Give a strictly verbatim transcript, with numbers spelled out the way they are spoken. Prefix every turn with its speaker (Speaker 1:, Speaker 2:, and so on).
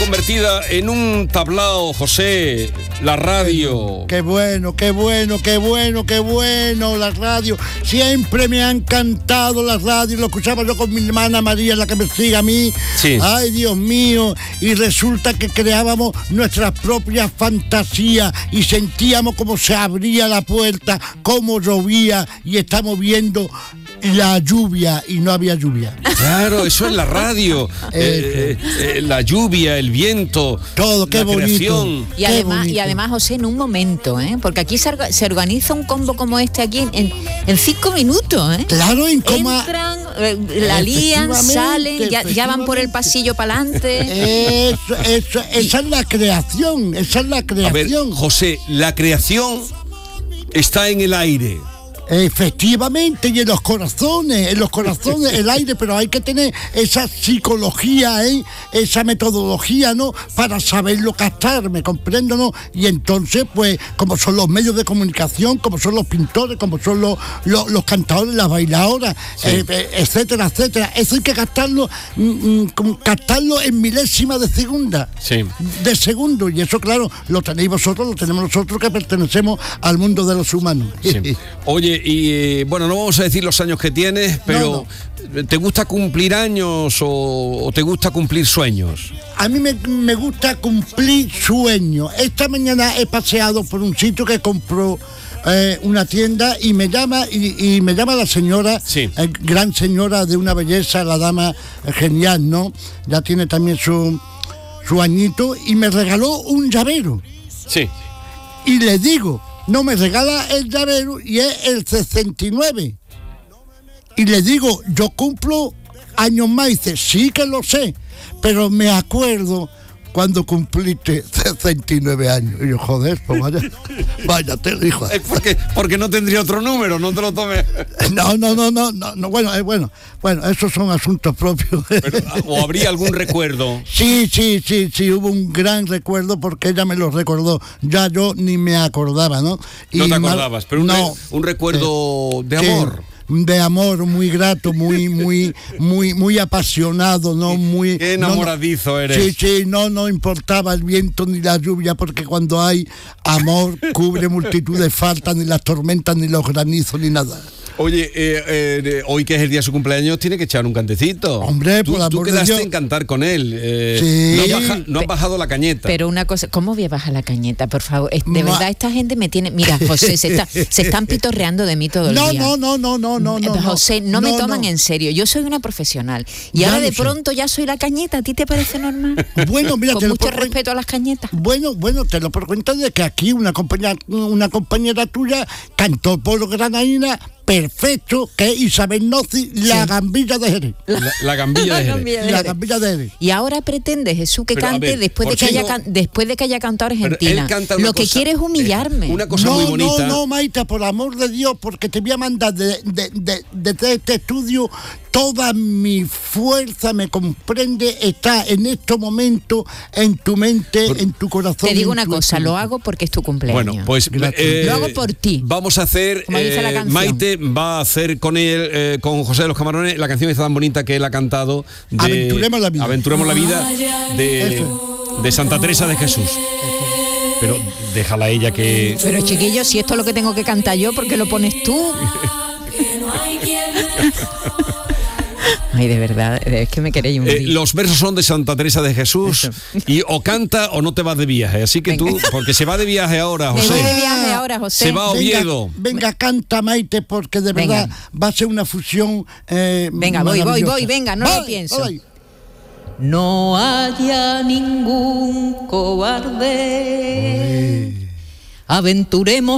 Speaker 1: convertida en un tablao, José, la radio.
Speaker 2: Qué bueno, qué bueno, qué bueno, qué bueno, la radio. Siempre me ha encantado la radio, lo escuchaba yo con mi hermana María, la que me sigue a mí.
Speaker 1: Sí.
Speaker 2: Ay, Dios mío, y resulta que creábamos nuestras propias fantasías y sentíamos cómo se abría la puerta, cómo llovía, y estamos viendo la lluvia y no había lluvia.
Speaker 1: Claro, eso es la radio. eh, eh, la lluvia, el viento,
Speaker 2: todo, qué
Speaker 1: la
Speaker 2: bonito.
Speaker 1: Creación.
Speaker 3: Y además, y además, José, en un momento, ¿eh? Porque aquí se, orga- se organiza un combo como este aquí en, en, en cinco minutos, ¿eh?
Speaker 2: Claro, en coma.
Speaker 3: Entran, eh, la lían,
Speaker 2: Efectivamente,
Speaker 3: salen, ya, ya van por el pasillo para adelante.
Speaker 2: Eso, eso, esa es la creación, esa es la
Speaker 1: A ver,
Speaker 2: creación.
Speaker 1: José, la creación está en el aire.
Speaker 2: Efectivamente, y en los corazones, en los corazones, el aire, pero hay que tener esa psicología, ¿eh? Esa metodología, ¿no? Para saberlo captar, ¿me comprendo, no? Y entonces, pues, como son los medios de comunicación, como son los pintores, como son los, los, los cantadores, las bailadoras,
Speaker 1: Sí.
Speaker 2: eh, eh, etcétera, etcétera. Eso hay que captarlo, mm, mm, como captarlo en milésimas de segunda.
Speaker 1: Sí.
Speaker 2: De segundo, y eso, claro, lo tenéis vosotros, lo tenemos nosotros que pertenecemos al mundo de los humanos.
Speaker 1: Sí. Oye, y eh, bueno, no vamos a decir los años que tienes, pero ¿te gusta cumplir años o, o te gusta cumplir sueños?
Speaker 2: A mí me, me gusta cumplir sueños. Esta mañana he paseado por un sitio que compró eh, una tienda y me llama y, y me llama la señora,
Speaker 1: Sí.
Speaker 2: eh, gran señora de una belleza, la dama eh, genial, ¿no? Ya tiene también su, su añito y me regaló un llavero.
Speaker 1: Sí.
Speaker 2: Y le digo, no, me regala el llavero y es el sesenta y nueve. Y le digo, yo cumplo años más. Y dice, sí que lo sé, pero me acuerdo cuando cumpliste sesenta y nueve años. Y yo, joder, pues vaya, vaya, te dijo.
Speaker 1: Es porque, porque no tendría otro número, no te lo tomes.
Speaker 2: No, no, no, no, no, no bueno, eh, bueno, bueno, esos son asuntos propios.
Speaker 1: Pero, ¿o habría algún recuerdo?
Speaker 2: Sí, sí, sí, sí, hubo un gran recuerdo porque ella me lo recordó. Ya yo ni me acordaba, ¿no?
Speaker 1: No
Speaker 2: Y
Speaker 1: te
Speaker 2: mal-
Speaker 1: acordabas, pero un,
Speaker 2: no,
Speaker 1: re- un recuerdo de
Speaker 2: sí,
Speaker 1: amor.
Speaker 2: de amor muy grato, muy, muy, muy, muy apasionado, ¿no? Muy.
Speaker 1: Qué
Speaker 2: no, no,
Speaker 1: enamoradizo eres.
Speaker 2: Sí, sí, no, no importaba el viento ni la lluvia, porque cuando hay amor cubre multitud de faltas, ni las tormentas, ni los granizos, ni nada.
Speaker 1: Oye, eh, eh, hoy que es el día de su cumpleaños, tiene que echar un cantecito.
Speaker 2: Hombre,
Speaker 1: tú,
Speaker 2: por
Speaker 1: tú
Speaker 2: amor de
Speaker 1: quedaste
Speaker 2: Dios.
Speaker 1: en cantar con él. eh,
Speaker 2: Sí.
Speaker 1: no, baja- no has bajado la cañeta.
Speaker 3: Pero una cosa, ¿cómo voy a bajar la cañeta, por favor? Es- De
Speaker 2: Ma-
Speaker 3: verdad, esta gente me tiene... Mira, José, se, está, se están pitorreando de mí todo el
Speaker 2: No,
Speaker 3: día.
Speaker 2: no, no, no, no, no,
Speaker 3: Eh,
Speaker 2: no.
Speaker 3: José, no, me
Speaker 2: no,
Speaker 3: toman
Speaker 2: no.
Speaker 3: en serio. Yo soy una profesional. Y
Speaker 2: Ya
Speaker 3: ahora
Speaker 2: lo
Speaker 3: de
Speaker 2: sé.
Speaker 3: pronto ya soy la cañeta. ¿A ti te parece normal?
Speaker 2: Bueno, mira,
Speaker 3: Con
Speaker 2: te lo
Speaker 3: mucho
Speaker 2: puedo-
Speaker 3: respeto a las cañetas.
Speaker 2: Bueno, bueno, te lo por cuenta de que aquí una compañera, una compañera tuya cantó por Granaína perfecto, que es Isabel Nozzi, la gambilla de Jerez.
Speaker 1: La, la gambilla de
Speaker 3: La
Speaker 1: Jerez.
Speaker 3: gambilla de
Speaker 2: La
Speaker 3: Jerez.
Speaker 2: gambilla de Jerez.
Speaker 3: Y ahora pretende Jesús que
Speaker 1: Pero, a
Speaker 3: cante
Speaker 1: ver,
Speaker 3: después, de
Speaker 1: ¿por
Speaker 3: que
Speaker 1: qué
Speaker 3: haya
Speaker 1: no?
Speaker 3: can- después de que haya cantado
Speaker 1: Pero
Speaker 3: Argentina.
Speaker 1: él canta una
Speaker 3: Lo que
Speaker 1: cosa-
Speaker 3: quiere es humillarme.
Speaker 1: Una cosa
Speaker 2: no,
Speaker 1: muy bonita.
Speaker 2: no, no, Maita, por amor de Dios, porque te voy a mandar de, de, de, desde este estudio toda mi fuerza, me comprende, está en este momento en tu mente,
Speaker 1: Pero-
Speaker 2: en tu corazón.
Speaker 3: Te digo
Speaker 2: en
Speaker 3: una
Speaker 2: tu
Speaker 3: cosa,
Speaker 2: espíritu.
Speaker 3: lo hago porque es tu cumpleaños.
Speaker 1: Bueno, pues
Speaker 2: Gracias.
Speaker 1: eh,
Speaker 3: Lo hago por ti.
Speaker 1: Vamos a hacer,
Speaker 3: Como dice la
Speaker 1: eh,
Speaker 3: canción.
Speaker 1: Maite va a hacer con él, eh, con José de los Camarones, la canción está tan bonita que él ha cantado. De,
Speaker 2: Aventuremos la vida.
Speaker 1: Aventuremos la vida de,
Speaker 2: Eso.
Speaker 1: de Santa Teresa de Jesús. Pero déjala a ella que...
Speaker 3: Pero chiquillos, si esto es lo que tengo que cantar yo, ¿por qué lo pones tú? Ay, de verdad, es que me queréis un
Speaker 1: Eh,
Speaker 3: día.
Speaker 1: los versos son de Santa Teresa de Jesús y o canta o no te vas de viaje. Así que tú,
Speaker 3: Venga.
Speaker 1: porque se va de viaje ahora,
Speaker 3: Me
Speaker 1: José.
Speaker 3: voy de viaje ahora, José.
Speaker 1: Se va a Oviedo.
Speaker 2: Venga, venga, canta, Maite, porque de verdad
Speaker 3: Venga.
Speaker 2: va a ser una fusión. eh,
Speaker 3: Venga, voy, voy,
Speaker 2: maravillosa.
Speaker 3: voy, venga, no lo
Speaker 2: Voy,
Speaker 3: pienso.
Speaker 2: voy.
Speaker 3: No haya ningún cobarde. Aventuremos